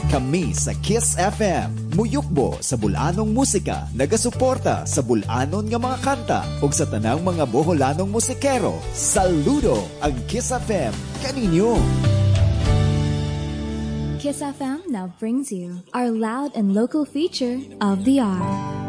Kami sa Kiss FM, muyukbo sa bulanong musika, nagasuporta sa bulanon nga mga kanta ug sa tanang mga boholanong musikero. Saludo ang Kiss FM kaninyo. Kiss FM now brings you our loud and local feature of the hour.